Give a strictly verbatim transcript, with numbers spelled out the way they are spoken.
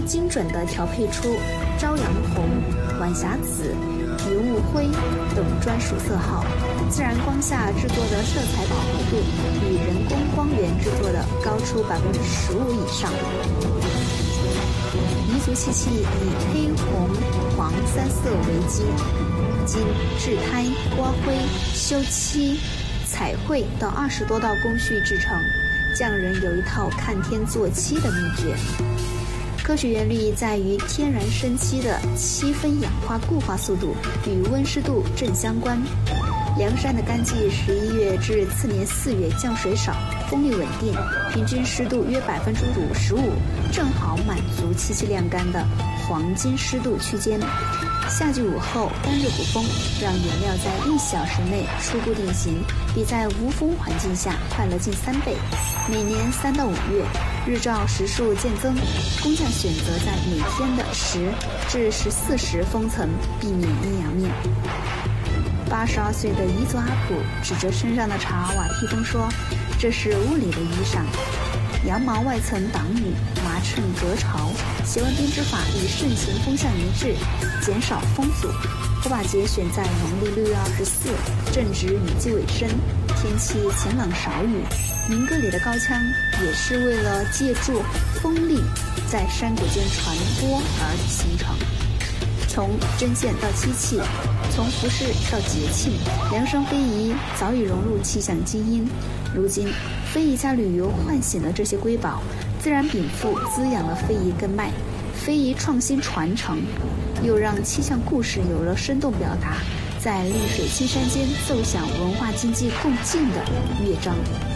精准地调配出朝阳红、晚霞紫、云雾灰等专属色号，自然光下制作的色彩饱和度比人工光源制作的高出百分之十五以上。彝族漆器以黑、红、黄三色为基，经制胎、刮灰、修漆、彩绘到二十多道工序制成。匠人有一套看天做漆的秘诀，科学原理在于天然生漆的漆分氧化固化速度与温湿度正相关。凉山的干季十一月至次年四月降水少，风力稳定，平均湿度约百分之五十五，正好满足漆器晾干的黄金湿度区间。夏季午后干热补风，让原料在一小时内初步定型，比在无风环境下快了近三倍。每年三到五月，日照时数渐增，工匠选择在每天的十至十四时封层，避免阴阳面。八十二岁的彝族阿普指着身上的茶瓦披风说：“这是屋里的衣裳，羊毛外层挡雨，麻衬隔潮。写完编织法与盛行风向一致，减少风阻。火把节选在农历六月二十四，正值雨季尾声，天气晴朗少雨。民歌里的高腔也是为了借助风力在山谷间传播而形成。”从针线到漆器，从服饰到节庆，凉生非遗早已融入气象基因。如今，非遗加旅游唤醒了这些瑰宝，自然禀赋滋养了非遗根脉，非遗创新传承，又让气象故事有了生动表达，在绿水青山间奏响文化经济共进的乐章。